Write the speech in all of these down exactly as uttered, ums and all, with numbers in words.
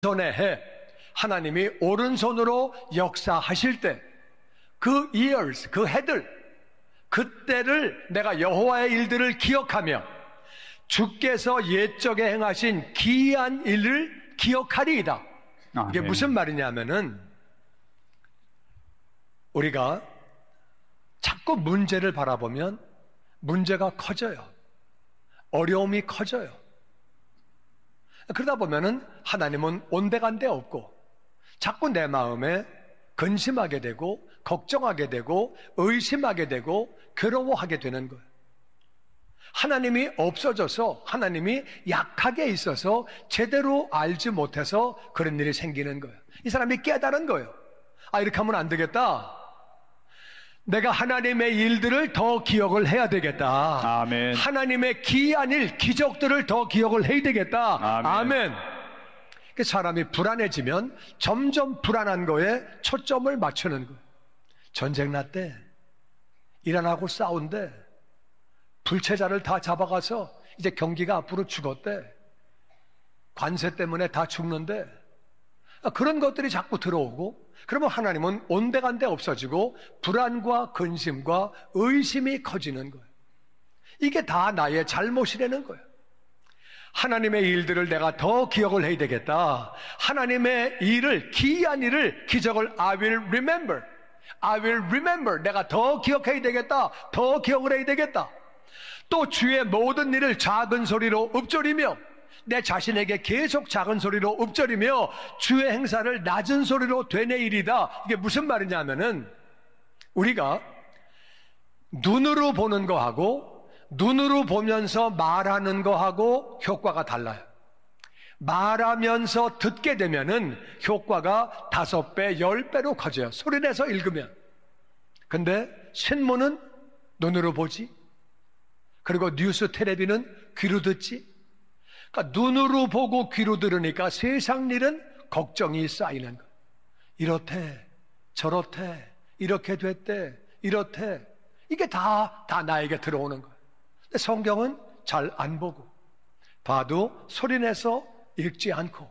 전에 해 하나님이 오른손으로 역사하실 때 그 years, 그 해들, 그때를 내가 여호와의 일들을 기억하며 주께서 옛적에 행하신 기이한 일을 기억하리이다. 아, 이게 네. 무슨 말이냐면은 우리가 자꾸 문제를 바라보면 문제가 커져요. 어려움이 커져요. 그러다 보면은 하나님은 온데간데 없고 자꾸 내 마음에 근심하게 되고 걱정하게 되고 의심하게 되고 괴로워하게 되는 거예요. 하나님이 없어져서 하나님이 약하게 있어서 제대로 알지 못해서 그런 일이 생기는 거예요. 이 사람이 깨달은 거예요. 아, 이렇게 하면 안 되겠다. 내가 하나님의 일들을 더 기억을 해야 되겠다. 아멘. 하나님의 기이한 일, 기적들을 더 기억을 해야 되겠다. 아멘. 아멘. 사람이 불안해지면 점점 불안한 거에 초점을 맞추는 거예요. 전쟁 났대. 이란하고 싸운대. 불체자를 다 잡아가서 이제 경기가 앞으로 죽었대. 관세 때문에 다 죽는데. 그런 것들이 자꾸 들어오고, 그러면 하나님은 온데간데 없어지고 불안과 근심과 의심이 커지는 거예요. 이게 다 나의 잘못이라는 거예요. 하나님의 일들을 내가 더 기억을 해야 되겠다. 하나님의 일을, 기이한 일을, 기적을 I will remember. I will remember. 내가 더 기억해야 되겠다. 더 기억을 해야 되겠다. 또 주의 모든 일을 작은 소리로 읊조리며 내 자신에게 계속 작은 소리로 읊조리며 주의 행사를 낮은 소리로 되뇌이리다. 이게 무슨 말이냐면은 우리가 눈으로 보는 거하고 눈으로 보면서 말하는 거하고 효과가 달라요. 말하면서 듣게 되면은 효과가 다섯 배, 열 배로 커져요. 소리내서 읽으면. 근데 신문은 눈으로 보지. 그리고 뉴스 텔레비는 귀로 듣지. 그러니까 눈으로 보고 귀로 들으니까 세상 일은 걱정이 쌓이는 거예요. 이렇대, 저렇대, 이렇게 됐대, 이렇대. 이게 다, 다 나에게 들어오는 거예요. 근데 성경은 잘 안 보고 봐도 소리내서 읽지 않고,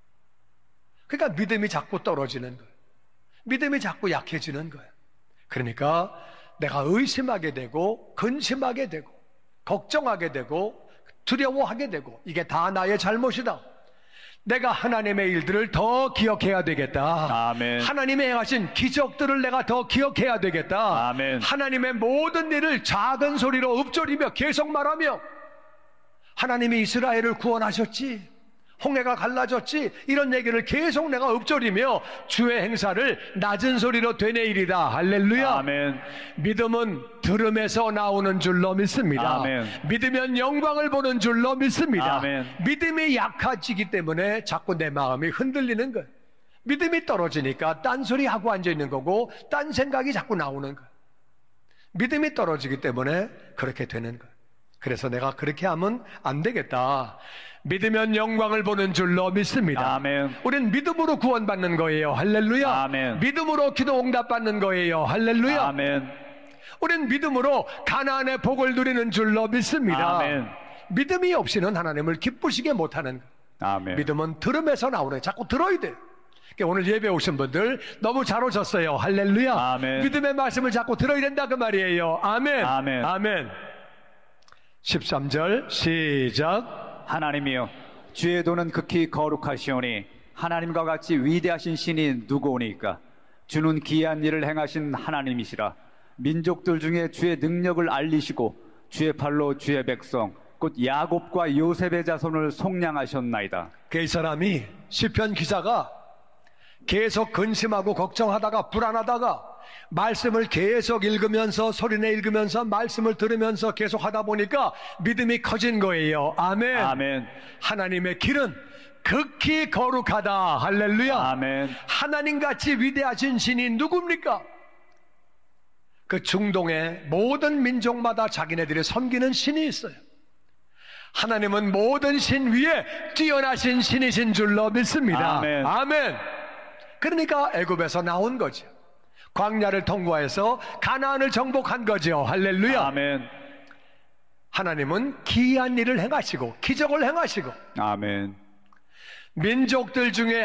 그러니까 믿음이 자꾸 떨어지는 거예요. 믿음이 자꾸 약해지는 거예요. 그러니까 내가 의심하게 되고 근심하게 되고 걱정하게 되고 두려워하게 되고, 이게 다 나의 잘못이다. 내가 하나님의 일들을 더 기억해야 되겠다. 아멘. 하나님의 행하신 기적들을 내가 더 기억해야 되겠다. 아멘. 하나님의 모든 일을 작은 소리로 읊조리며 계속 말하며, 하나님이 이스라엘을 구원하셨지, 홍해가 갈라졌지, 이런 얘기를 계속 내가 읊조리며 주의 행사를 낮은 소리로 되뇌이리다. 할렐루야. 아멘. 믿음은 들음에서 나오는 줄로 믿습니다. 아멘. 믿으면 영광을 보는 줄로 믿습니다. 아멘. 믿음이 약해지기 때문에 자꾸 내 마음이 흔들리는 거예요. 믿음이 떨어지니까 딴소리 하고 앉아있는 거고 딴 생각이 자꾸 나오는 거예요. 믿음이 떨어지기 때문에 그렇게 되는 거예요. 그래서 내가 그렇게 하면 안 되겠다. 믿으면 영광을 보는 줄로 믿습니다. 아멘. 우린 믿음으로 구원받는 거예요. 할렐루야. 아멘. 믿음으로 기도 응답받는 거예요. 할렐루야. 아멘. 우린 믿음으로 가나안의 복을 누리는 줄로 믿습니다. 아멘. 믿음이 없이는 하나님을 기쁘시게 못하는 거예요. 아멘. 믿음은 들음에서 나오는 거예요. 자꾸 들어야 돼요. 그러니까 오늘 예배 오신 분들 너무 잘 오셨어요. 할렐루야. 아멘. 믿음의 말씀을 자꾸 들어야 된다 그 말이에요. 아멘. 아멘. 아멘. 십삼 절 시작. 하나님이여, 주의 도는 극히 거룩하시오니 하나님과 같이 위대하신 신이 누구오니까? 주는 기이한 일을 행하신 하나님이시라. 민족들 중에 주의 능력을 알리시고 주의 팔로 주의 백성 곧 야곱과 요셉의 자손을 속량하셨나이다. 그 이 사람이 시편 기자가 계속 근심하고 걱정하다가 불안하다가 말씀을 계속 읽으면서 소리내 읽으면서 말씀을 들으면서 계속 하다 보니까 믿음이 커진 거예요. 아멘. 아멘. 하나님의 길은 극히 거룩하다. 할렐루야. 아멘. 하나님같이 위대하신 신이 누굽니까? 그 중동의 모든 민족마다 자기네들이 섬기는 신이 있어요. 하나님은 모든 신 위에 뛰어나신 신이신 줄로 믿습니다. 아멘. 아멘. 그러니까 애굽에서 나온 거죠. 광야를 통과해서 가나안을 정복한 거죠. 할렐루야. 아멘. 하나님은 기이한 일을 행하시고 기적을 행하시고 아멘. 민족들 중에